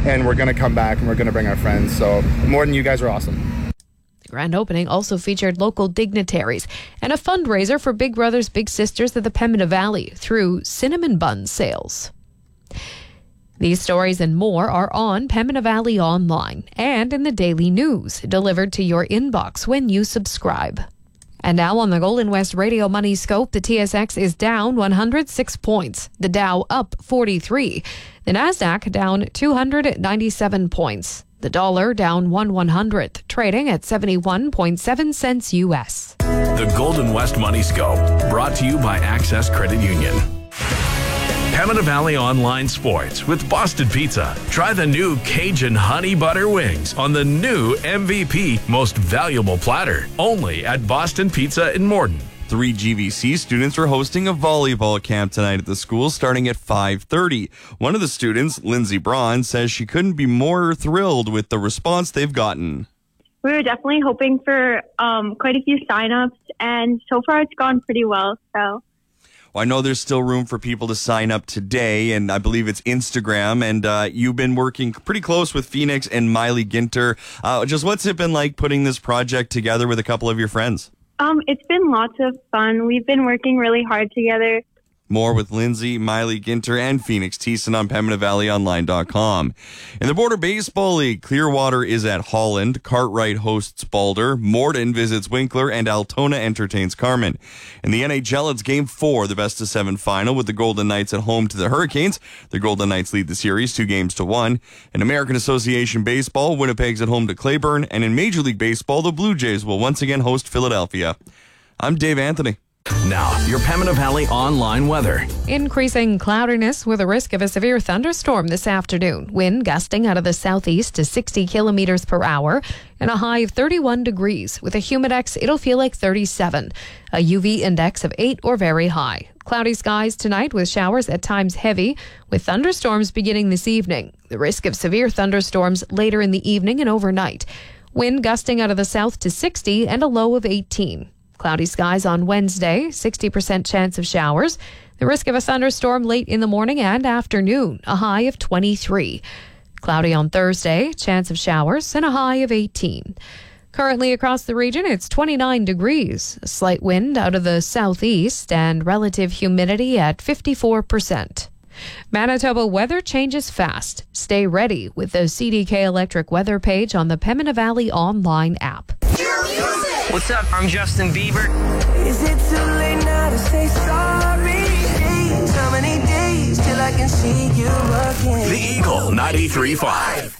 and we're going to come back and we're going to bring our friends. So, Morden, you guys are awesome. The grand opening also featured local dignitaries and a fundraiser for Big Brothers Big Sisters of the Pembina Valley through cinnamon bun sales. These stories and more are on Pembina Valley Online and in the Daily News, delivered to your inbox when you subscribe. And now on the Golden West Radio Money Scope, the TSX is down 106 points, the Dow up 43, the Nasdaq down 297 points. The dollar down 1/100th, trading at 71.7 cents U.S. The Golden West Money Scope, brought to you by Access Credit Union. Pembina Valley Online Sports with Boston Pizza. Try the new Cajun Honey Butter Wings on the new MVP Most Valuable Platter. Only at Boston Pizza in Morden. 3 GVC students are hosting a volleyball camp tonight at the school starting at 5:30. One of the students, Lindsay Braun, says she couldn't be more thrilled with the response they've gotten. We were definitely hoping for quite a few signups, and so far it's gone pretty well. So, I know there's still room for people to sign up today, and I believe it's Instagram, and you've been working pretty close with Phoenix and Miley Ginter. Just what's it been like putting this project together with a couple of your friends? It's been lots of fun. We've been working really hard together. More with Lindsay, Miley Ginter, and Phoenix Thiessen on PembinaValleyOnline.com. In the Border Baseball League, Clearwater is at Holland, Cartwright hosts Balder, Morden visits Winkler, and Altona entertains Carmen. In the NHL, it's Game 4, the best-of-7 final, with the Golden Knights at home to the Hurricanes. The Golden Knights lead the series 2-1. In American Association Baseball, Winnipeg's at home to Clayburn, and in Major League Baseball, the Blue Jays will once again host Philadelphia. I'm Dave Anthony. Now, your Pembina Valley Online weather. Increasing cloudiness with a risk of a severe thunderstorm this afternoon. Wind gusting out of the southeast to 60 kilometers per hour and a high of 31 degrees. With a humidex, it'll feel like 37. A UV index of 8 or very high. Cloudy skies tonight with showers at times heavy, with thunderstorms beginning this evening. The risk of severe thunderstorms later in the evening and overnight. Wind gusting out of the south to 60 and a low of 18. Cloudy skies on Wednesday, 60% chance of showers. The risk of a thunderstorm late in the morning and afternoon, a high of 23. Cloudy on Thursday, chance of showers, and a high of 18. Currently across the region, it's 29 degrees. A slight wind out of the southeast and relative humidity at 54%. Manitoba weather changes fast. Stay ready with the CDK Electric weather page on the Pembina Valley Online app. What's up? I'm Justin Bieber. Is it too late now to say sorry? How many days till I can see you again? The Eagle 93.5.